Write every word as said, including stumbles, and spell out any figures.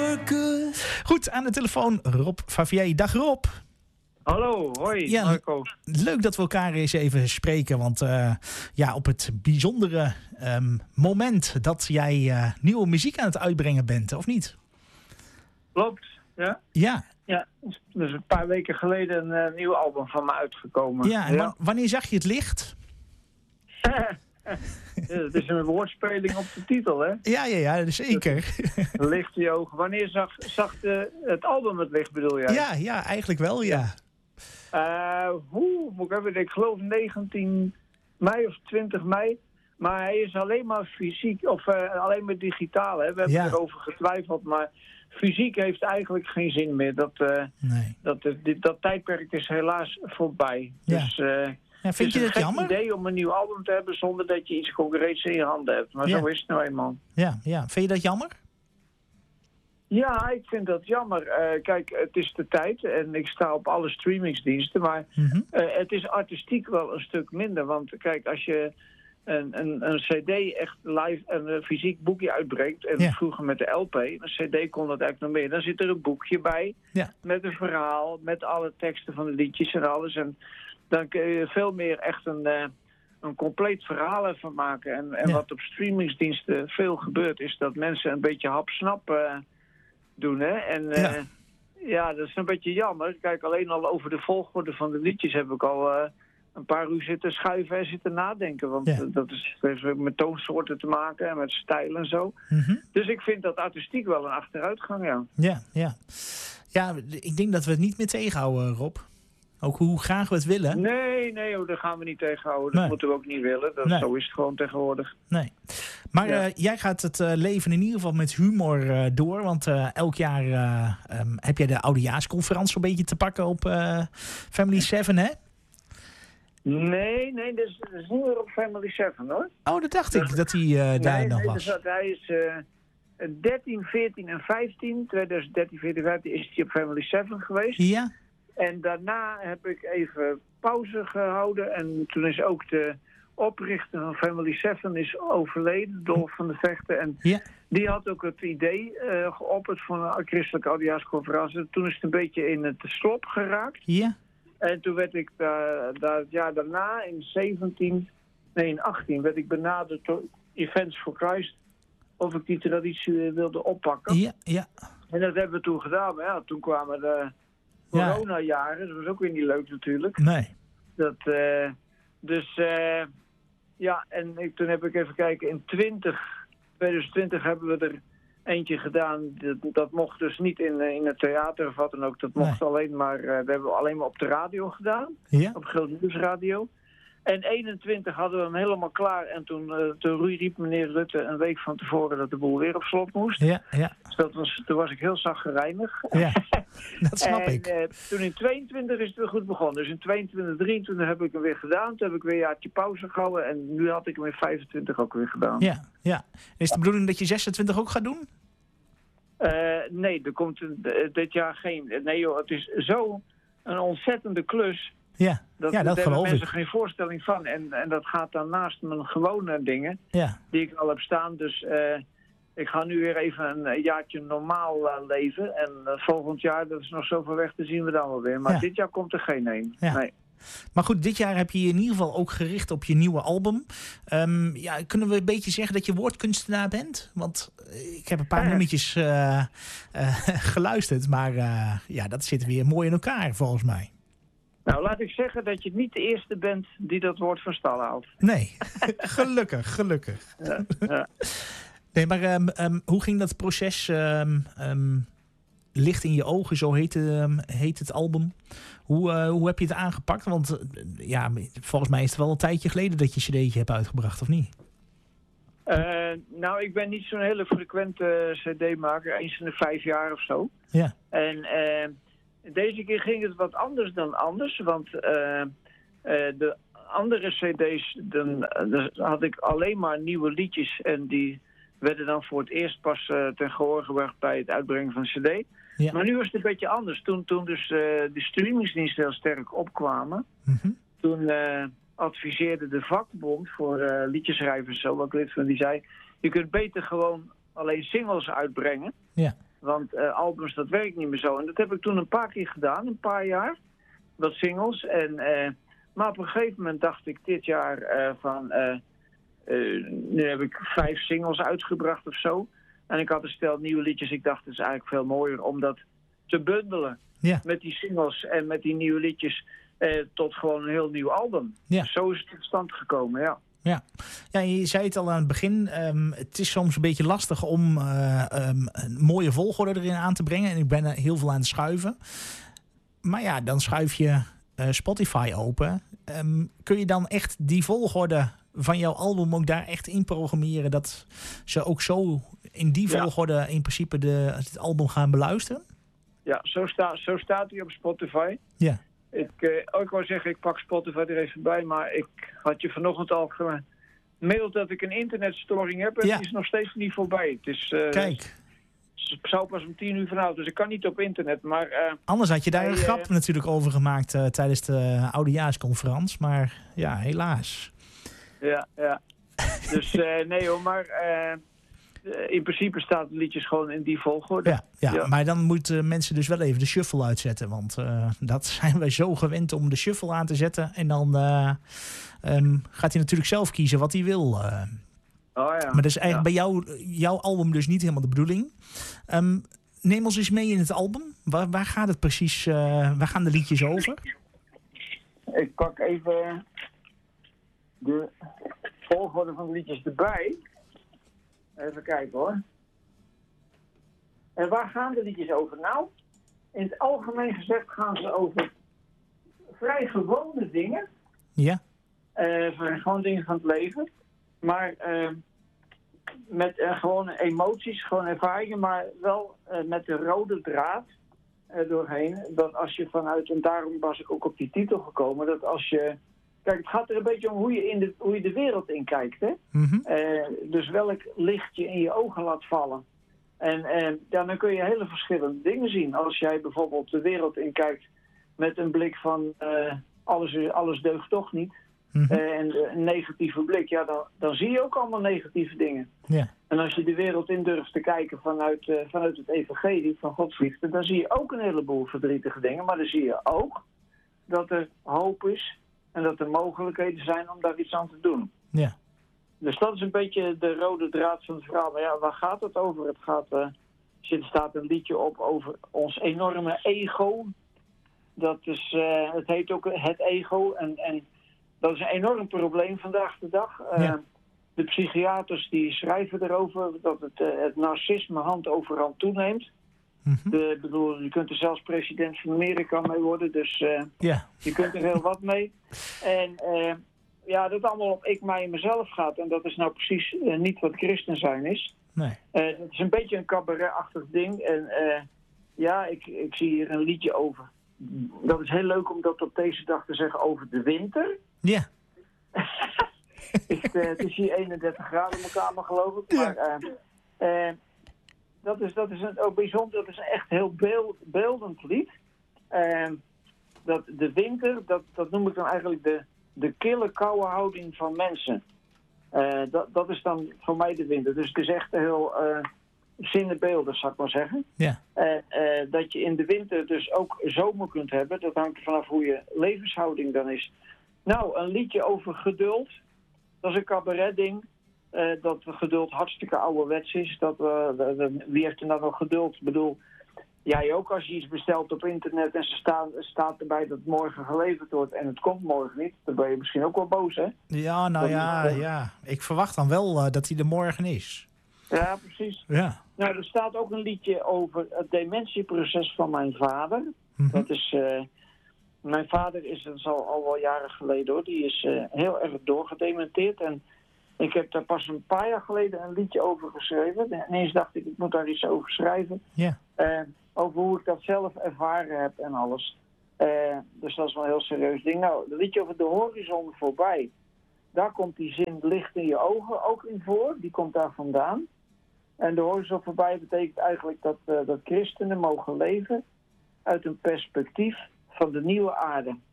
Goed, aan de telefoon Rob Favier. Dag Rob. Hallo, hoi Ja, Marco. Leuk dat we elkaar eens even spreken. Want uh, ja, op het bijzondere um, moment dat jij uh, nieuwe muziek aan het uitbrengen bent, of niet? Klopt, ja. Ja. Ja, dus een paar weken geleden een uh, nieuw album van me uitgekomen. Ja, en ja. w- wanneer zag je het licht? Het is een woordspeling op de titel, hè? Ja, ja, ja, zeker. Licht in je ogen. Wanneer zag, zag de, het album het licht, bedoel jij? Ja, ja, eigenlijk wel, ja. Uh, hoe, moet ik even, ik geloof negentien mei of twintig mei. Maar hij is alleen maar fysiek, of uh, alleen maar digitaal, hè? We hebben Ja. erover getwijfeld, maar fysiek heeft eigenlijk geen zin meer. Dat, uh, nee. dat, uh, dit, dat tijdperk is helaas voorbij. Ja. Dus... Uh, Ja, vind je het dat is een jammer? gek idee om een nieuw album te hebben zonder dat je iets concreets in je handen hebt. Maar Ja. zo is het nou eenmaal. Ja, ja. Vind je dat jammer? Ja, ik vind dat jammer. Uh, kijk, het is de tijd en ik sta op alle streamingsdiensten. Maar Mm-hmm. uh, het is artistiek wel een stuk minder. Want kijk, als je een, een, een cd echt live, een, een fysiek boekje uitbrengt. En Ja. vroeger met de L P, een cd kon dat eigenlijk nog meer. Dan zit er een boekje bij Ja. met een verhaal, met alle teksten van de liedjes en alles. En dan kun je veel meer echt een, uh, een compleet verhaal ervan maken. En, en Ja. wat op streamingsdiensten veel gebeurt, is dat mensen een beetje hap-snap uh, doen. Hè? En uh, Ja. ja, dat is een beetje jammer. Kijk, alleen al over de volgorde van de liedjes heb ik al uh, een paar uur zitten schuiven en zitten nadenken. Want Ja. uh, dat is, heeft met toonsoorten te maken en met stijl en zo. Mm-hmm. Dus ik vind dat artistiek wel een achteruitgang, ja. Ja, ja. Ja, ik denk dat we het niet meer tegenhouden, Rob. Ook hoe graag we het willen. Nee, nee, hoor, daar gaan we niet tegenhouden. Dat Nee. moeten we ook niet willen. Dat, Nee. Zo is het gewoon tegenwoordig. Nee. Maar Ja. uh, jij gaat het uh, leven in ieder geval met humor uh, door. Want uh, elk jaar uh, um, heb jij de oudejaarsconferentie een beetje te pakken op uh, Family seven, hè? Nee, nee, dat is, dat is niet meer op Family seven, hoor. Oh, dat dacht ik, dat hij uh, daar nee, nog nee, was. Dus dat, hij is uh, dertien, veertien en vijftien. twintig dertien, veertien, vijftien is hij op Family seven geweest. Ja? En daarna heb ik even pauze gehouden. En toen is ook de oprichter van Family seven is overleden, Dolf van de Vechten. En Ja. die had ook het idee uh, geopperd van een christelijke oudejaarsconferentie. Toen is het een beetje in het slop geraakt. Ja? En toen werd ik daar, daar het jaar daarna, in zeventien, nee in achttien, werd ik benaderd door Events for Christ of ik die traditie wilde oppakken. Ja, ja. En dat hebben we toen gedaan. Maar ja, toen kwamen de Ja. coronajaren. Dat was ook weer niet leuk natuurlijk. Nee. Dat, uh, dus uh, ja, en ik, toen heb ik even kijken, in twintig, twintig twintig hebben we er eentje gedaan. Dat, dat mocht dus niet in, in het theater of wat dan ook. Dat mocht Nee. alleen maar, uh, dat hebben we alleen maar op de radio gedaan. Ja? Op Groot Nieuwsradio. En eenentwintig hadden we hem helemaal klaar. En toen, uh, toen riep meneer Rutte een week van tevoren dat de boel weer op slot moest. Ja, ja. Dus dat was, toen was ik heel zagrijnig. Ja, dat snap en, ik. Uh, toen in tweeëntwintig is het weer goed begonnen. Dus in tweeëntwintig, drieëntwintig heb ik hem weer gedaan. Toen heb ik weer een jaartje pauze gehouden. En nu had ik hem in vijfentwintig ook weer gedaan. Ja, ja. Is de bedoeling dat je zesentwintig ook gaat doen? Uh, nee, er komt uh, dit jaar geen... Nee joh, het is zo een ontzettende klus. Ja, Dat, ja, dat daar geloof hebben ik. mensen geen voorstelling van. En, en dat gaat dan naast mijn gewone dingen Ja, die ik al heb staan. Dus uh, ik ga nu weer even een jaartje normaal uh, leven. En uh, volgend jaar, dat is nog zoveel weg, te zien we dan wel weer. Maar Ja. dit jaar komt er geen een. Ja. Nee. maar goed, dit jaar heb je je in ieder geval ook gericht op je nieuwe album. Um, ja, kunnen we een beetje zeggen dat je woordkunstenaar bent? Want uh, ik heb een paar Ja. nummertjes uh, uh, geluisterd, maar uh, ja, dat zit weer mooi in elkaar volgens mij. Nou, laat ik zeggen dat je niet de eerste bent die dat woord van stal haalt. Nee, gelukkig, gelukkig. Ja, ja. Nee, maar um, um, hoe ging dat proces? Um, um, Licht in je ogen, zo heet, um, heet het album. Hoe, uh, hoe heb je het aangepakt? Want uh, ja, volgens mij is het wel een tijdje geleden dat je cd'tje hebt uitgebracht, of niet? Uh, nou, ik ben niet zo'n hele frequente cd-maker. Eens in de vijf jaar of zo. Ja. En uh, deze keer ging het wat anders dan anders. Want uh, uh, de andere cd's, dan, dan had ik alleen maar nieuwe liedjes. En die werden dan voor het eerst pas uh, ten gehoor gebracht bij het uitbrengen van een cd. Ja. Maar nu was het een beetje anders. Toen, toen dus uh, de streamingsdiensten heel sterk opkwamen. Mm-hmm. Toen uh, adviseerde de vakbond voor uh, liedjeschrijvers, zo ook lid van, die zei, je kunt beter gewoon alleen singles uitbrengen. Ja. Want uh, albums, dat werkt niet meer zo. En dat heb ik toen een paar keer gedaan, een paar jaar. Wat singles. En, uh, maar op een gegeven moment dacht ik dit jaar uh, van... Uh, uh, nu heb ik vijf singles uitgebracht of zo. En ik had een stel nieuwe liedjes. Ik dacht, het is eigenlijk veel mooier om dat te bundelen. Ja. Met die singles en met die nieuwe liedjes. Uh, tot gewoon een heel nieuw album. Ja. Zo is het tot stand gekomen, ja. Ja. Ja, je zei het al aan het begin. Um, het is soms een beetje lastig om uh, um, een mooie volgorde erin aan te brengen. En ik ben er heel veel aan het schuiven. Maar ja, dan schuif je uh, Spotify open. Um, kun je dan echt die volgorde van jouw album ook daar echt in programmeren? Dat ze ook zo in die volgorde ja. in principe de, het album gaan beluisteren? Ja, zo, sta, zo staat hij op Spotify. Ja. Ik, uh, ik wou zeggen, ik pak Spotify er even bij, maar ik had je vanochtend al gemaild dat ik een internetstoring heb en ja. die is nog steeds niet voorbij. Het is, uh, Kijk. Het zou pas om tien uur vanavond, dus ik kan niet op internet. Maar, uh, Anders had je daar hij, een grap uh, natuurlijk over gemaakt uh, tijdens de oudejaarsconferentie, maar ja, helaas. Ja, ja. Dus uh, nee hoor, maar... Uh, in principe staat het liedjes gewoon in die volgorde. Ja, ja, ja. Maar dan moeten mensen dus wel even de shuffle uitzetten. Want uh, dat zijn wij zo gewend om de shuffle aan te zetten. En dan uh, um, gaat hij natuurlijk zelf kiezen wat hij wil. Uh. Oh ja. Maar dat is eigenlijk ja. bij jou, jouw album dus niet helemaal de bedoeling. Um, neem ons eens mee in het album. Waar, waar gaat het precies? Uh, waar gaan de liedjes over? Ik pak even de volgorde van de liedjes erbij. Even kijken hoor. En waar gaan de liedjes over? Nou, in het algemeen gezegd gaan ze over vrij gewone dingen. Ja. Uh, gewoon dingen van het leven. Maar uh, met uh, gewone emoties, gewoon ervaringen, maar wel uh, met de rode draad uh, doorheen. Dat als je vanuit, en daarom was ik ook op die titel gekomen, dat als je... Kijk, het gaat er een beetje om hoe je, in de, hoe je de wereld in kijkt. Hè? Mm-hmm. Uh, dus welk licht je in je ogen laat vallen. En uh, ja, dan kun je hele verschillende dingen zien. Als jij bijvoorbeeld de wereld in kijkt met een blik van uh, alles, alles deugt toch niet. Mm-hmm. Uh, en een negatieve blik, ja, dan, dan zie je ook allemaal negatieve dingen. Yeah. En als je de wereld in durft te kijken vanuit, uh, vanuit het evangelie van Godsliefde, dan zie je ook een heleboel verdrietige dingen. Maar dan zie je ook dat er hoop is. En dat er mogelijkheden zijn om daar iets aan te doen. Ja. Dus dat is een beetje de rode draad van het verhaal. Maar ja, waar gaat het over? Het gaat, uh, er staat een liedje op over ons enorme ego. Dat is, uh, het heet ook het ego. En, en dat is een enorm probleem vandaag de dag. Uh, ja. De psychiaters die schrijven erover dat het, uh, het narcisme hand over hand toeneemt. Mm-hmm. De, bedoel, je kunt er zelfs president van Amerika mee worden, dus uh, yeah. je kunt er heel wat mee. En uh, ja, dat het allemaal op ik, mij en mezelf gaat. En dat is nou precies uh, niet wat christen zijn is. Nee. Uh, het is een beetje een cabaret-achtig ding. En uh, ja, ik, ik zie hier een liedje over. Dat is heel leuk om dat op deze dag te zeggen over de winter. Ja. Yeah. uh, het is hier eenendertig graden in mijn kamer, geloof ik. Maar... Uh, uh, Dat is, dat is een, ook bijzonder, dat is een echt heel beeld, beeldend lied. Uh, dat de winter, dat, dat noem ik dan eigenlijk de, de kille, koude houding van mensen. Uh, dat, dat is dan voor mij de winter. Dus het is echt heel uh, zinnebeeldig, zou ik maar zeggen. Ja. Uh, uh, dat je in de winter dus ook zomer kunt hebben. Dat hangt er vanaf hoe je levenshouding dan is. Nou, een liedje over geduld. Dat is een cabaret-ding. Uh, dat geduld hartstikke ouderwets is. Dat, uh, de, de, wie heeft er nou nog geduld? Ik bedoel, jij ook als je iets bestelt op internet en ze staan, staat erbij dat het morgen geleverd wordt en het komt morgen niet, dan ben je misschien ook wel boos, hè? Ja, nou dat ja, is, uh, ja. Ik verwacht dan wel uh, dat hij er morgen is. Ja, precies. Ja. Nou, er staat ook een liedje over het dementieproces van mijn vader. Mm-hmm. Dat is... Uh, mijn vader is, dat is al, al wel jaren geleden hoor, die is uh, heel erg doorgedementeerd en ik heb daar pas een paar jaar geleden een liedje over geschreven. En ineens dacht ik, ik moet daar iets over schrijven. Yeah. Uh, over hoe ik dat zelf ervaren heb en alles. Uh, dus dat is wel een heel serieus ding. Nou, het liedje over de horizon voorbij. Daar komt die zin licht in je ogen ook in voor. Die komt daar vandaan. En de horizon voorbij betekent eigenlijk dat, uh, dat christenen mogen leven uit een perspectief van de nieuwe aarde.